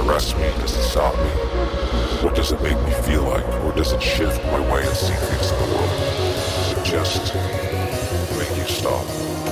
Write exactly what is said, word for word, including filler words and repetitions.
arrest me? Does it stop me? What does it make me feel like? Or does it shift my way and see things in the world? Does it just make you stop?